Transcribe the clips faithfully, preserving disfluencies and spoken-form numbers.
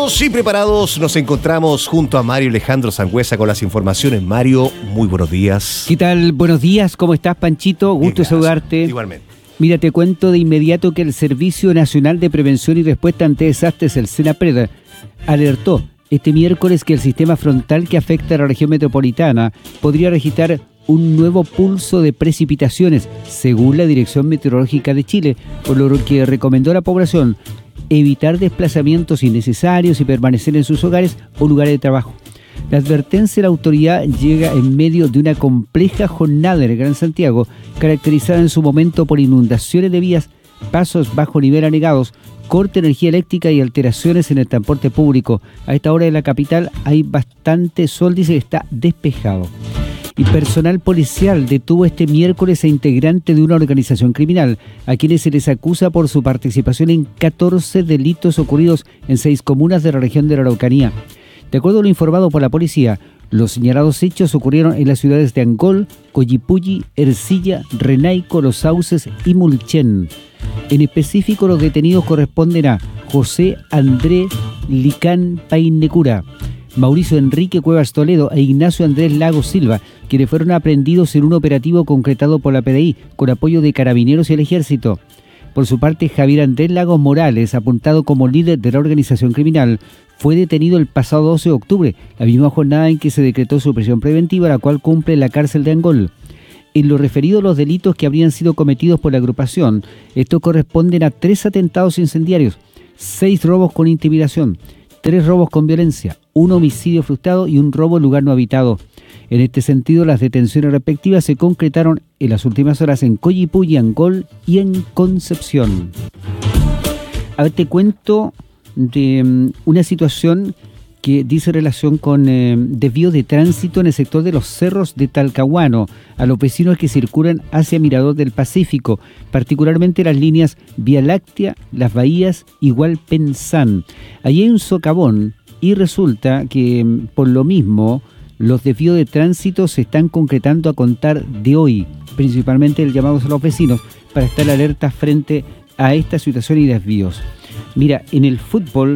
Listos y preparados, nos encontramos junto a Mario Alejandro Sangüesa con las informaciones. Mario, muy buenos días. ¿Qué tal? Buenos días, ¿cómo estás, Panchito? Gusto Bien, saludarte. Igualmente. Mira, te cuento de inmediato que el Servicio Nacional de Prevención y Respuesta ante Desastres, el SENAPRED, alertó este miércoles que el sistema frontal que afecta a la región metropolitana podría registrar un nuevo pulso de precipitaciones, según la Dirección Meteorológica de Chile, por lo que recomendó a la población evitar desplazamientos innecesarios y permanecer en sus hogares o lugares de trabajo. La advertencia de la autoridad llega en medio de una compleja jornada en el Gran Santiago, caracterizada en su momento por inundaciones de vías, pasos bajo nivel anegados, corte de energía eléctrica y alteraciones en el transporte público. A esta hora de la capital hay bastante sol, dice que está despejado. Y personal policial detuvo este miércoles a integrantes de una organización criminal, a quienes se les acusa por su participación en catorce delitos ocurridos en seis comunas de la región de la Araucanía. De acuerdo a lo informado por la policía, los señalados hechos ocurrieron en las ciudades de Angol, Collipulli, Ercilla, Renaico, Los Sauces y Mulchen. En específico, los detenidos corresponden a José Andrés Licán Painecura, Mauricio Enrique Cuevas Toledo e Ignacio Andrés Lagos Silva, quienes fueron aprehendidos en un operativo concretado por la P D I con apoyo de Carabineros y el Ejército. Por su parte, Javier Andrés Lagos Morales, apuntado como líder de la organización criminal, fue detenido el pasado doce de octubre, la misma jornada en que se decretó su prisión preventiva, la cual cumple en la cárcel de Angol. En lo referido a los delitos que habrían sido cometidos por la agrupación, estos corresponden a tres atentados incendiarios, seis robos con intimidación, tres robos con violencia, un homicidio frustrado y un robo en lugar no habitado. En este sentido, las detenciones respectivas se concretaron en las últimas horas en Collipulli, Angol y en Concepción. A ver, te cuento de um, una situación que dice relación con eh, desvío de tránsito en el sector de los cerros de Talcahuano a los vecinos que circulan hacia Mirador del Pacífico, particularmente las líneas Vía Láctea, Las Bahías y Hualpenzán. Allí hay un socavón y resulta que por lo mismo los desvíos de tránsito se están concretando a contar de hoy, principalmente el llamado a los vecinos para estar alerta frente a esta situación y desvíos. Mira, en el fútbol,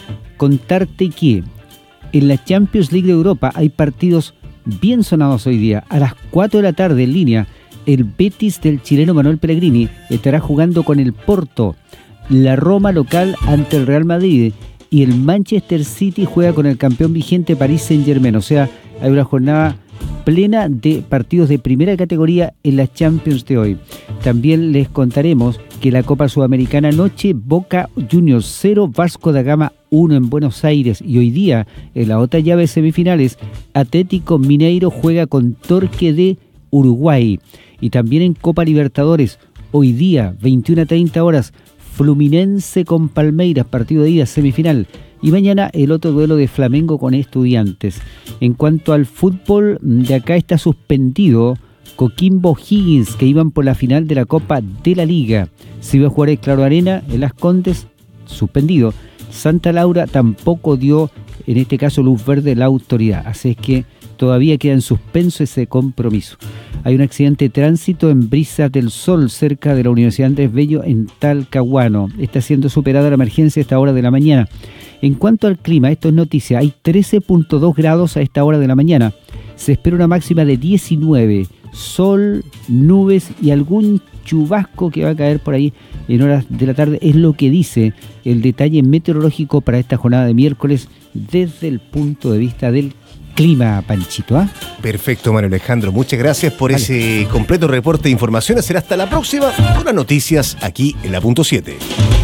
contarte que en la Champions League de Europa hay partidos bien sonados hoy día. A las cuatro de la tarde en línea, el Betis del chileno Manuel Pellegrini estará jugando con el Porto, la Roma local ante el Real Madrid y el Manchester City juega con el campeón vigente Paris Saint-Germain. O sea, hay una jornada plena de partidos de primera categoría en la Champions de hoy. También les contaremos que la Copa Sudamericana anoche, Boca Juniors cero, Vasco da Gama uno en Buenos Aires, y hoy día en la otra llave de semifinales, Atlético Mineiro juega con Torque de Uruguay. Y también en Copa Libertadores, hoy día, veintiuna a treinta horas, Fluminense con Palmeiras, partido de ida semifinal. Y mañana el otro duelo de Flamengo con Estudiantes. En cuanto al fútbol, de acá está suspendido Coquimbo Higgins, que iban por la final de la Copa de la Liga. Se iba a jugar el Claro Arena en Las Condes, suspendido. Santa Laura tampoco dio, en este caso, luz verde la autoridad. Así es que todavía queda en suspenso ese compromiso. Hay un accidente de tránsito en Brisas del Sol, cerca de la Universidad Andrés Bello, en Talcahuano. Está siendo superada la emergencia a esta hora de la mañana. En cuanto al clima, esto es noticia, hay trece punto dos grados a esta hora de la mañana. Se espera una máxima de diecinueve. Sol, nubes y algún chubasco que va a caer por ahí en horas de la tarde. Es lo que dice el detalle meteorológico para esta jornada de miércoles desde el punto de vista del clima, Panchito. ¿eh? Perfecto, Mario Alejandro. Muchas gracias por vale. ese completo reporte de informaciones. Será hasta la próxima con las noticias aquí en la punto siete.